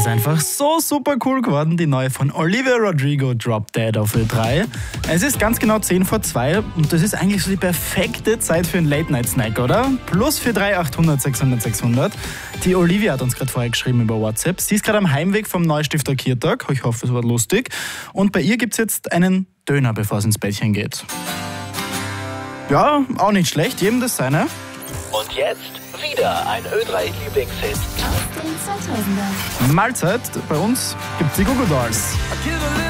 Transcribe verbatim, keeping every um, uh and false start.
ist einfach so super cool geworden, die neue von Olivia Rodrigo, Drop Dead auf Ö drei. Es ist ganz genau zehn vor zwei und das ist eigentlich so die perfekte Zeit für einen Late-Night-Snack, oder? Plus für drei achthundert sechshundert sechshundert. Die Olivia hat uns gerade vorher geschrieben über WhatsApp. Sie ist gerade am Heimweg vom Neustifter Kirtag. Ich hoffe, es war lustig. Und bei ihr gibt es jetzt einen Döner, bevor es ins Bettchen geht. Ja, auch nicht schlecht, jedem das seine. Und jetzt wieder ein Ö drei Lieblingshit. Aus den zweitausender. Mahlzeit, bei uns gibt's die Goo Goo Dolls.